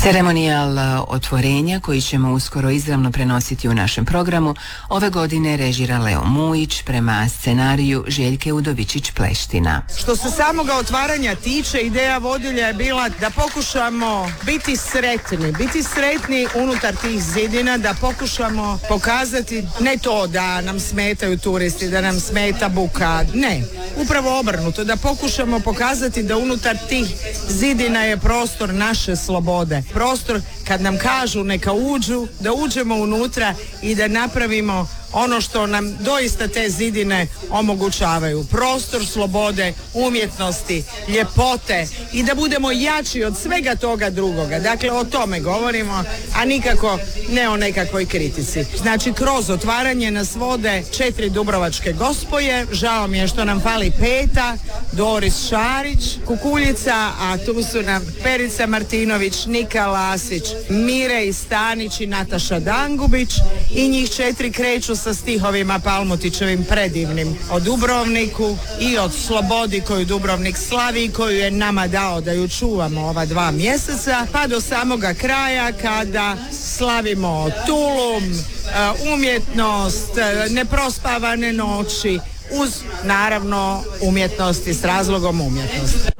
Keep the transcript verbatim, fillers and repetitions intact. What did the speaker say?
Ceremonijal otvorenja koji ćemo uskoro izravno prenositi u našem programu ove godine režira Leo Mujić prema scenariju Željke Udovičić-Pleština. Što se samoga otvaranja tiče, ideja vodilja je bila da pokušamo biti sretni, biti sretni unutar tih zidina, da pokušamo pokazati ne to da nam smetaju turisti, da nam smeta buka, ne, upravo obrnuto, da pokušamo pokazati da unutar tih zidina je prostor naše slobode. Prostor kad nam kažu neka uđu, da uđemo unutra i da napravimo ono što nam doista te zidine omogućavaju. Prostor slobode, umjetnosti, ljepote i da budemo jači od svega toga drugoga. Dakle, o tome govorimo, a nikako ne o nekakvoj kritici. Znači, kroz otvaranje nas vode četiri dubrovačke gospoje, žao mi je što nam fali peta, Doris Šarić, Kukuljica, a tu su nam Perica Martinović, Nika Lasić, Mirej Stanić i Nataša Dangubić i njih četiri kreću sa stihovima Palmotićevim predivnim o Dubrovniku i od slobodi koju Dubrovnik slavi i koju je nama dao da ju čuvamo ova dva mjeseca, pa do samoga kraja kada slavimo Tulum, umjetnost, neprospavane noći uz naravno umjetnost i s razlogom umjetnost.